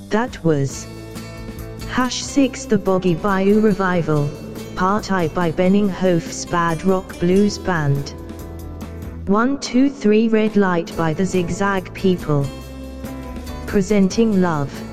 That was #6 The Boggy Bayou Revival, Part I by Benning Hof's Bad Rock Blues Band. 1 2 3 Red Light by the Zigzag People. Presenting Love.